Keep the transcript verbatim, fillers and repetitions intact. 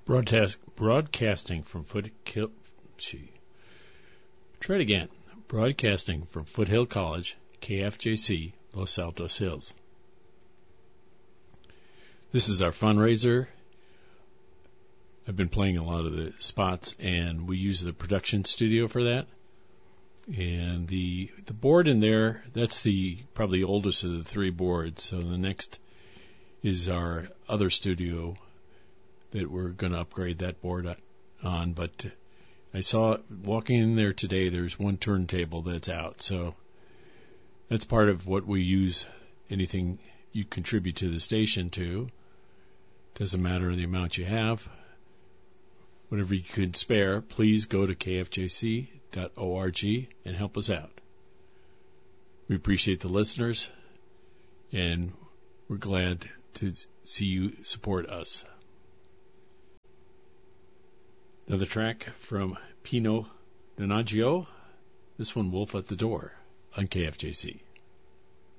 Broadcast, broadcasting from Foothill. Gee. Try it again. Broadcasting from Foothill College, K F J C, Los Altos Hills. This is our fundraiser. I've been playing a lot of the spots, and we use the production studio for that. And the the board in there, that's the probably oldest of the three boards. So the next is our other studio that we're going to upgrade that board on. But I saw walking in there today, there's one turntable that's out. So that's part of what we use anything you contribute to the station to. Doesn't matter the amount you have. Whatever you could spare, please go to k f j c dot org and help us out. We appreciate the listeners, and we're glad to see you support us. Another track from Pino Donaggio. This one, Wolf at the Door, on K F J C.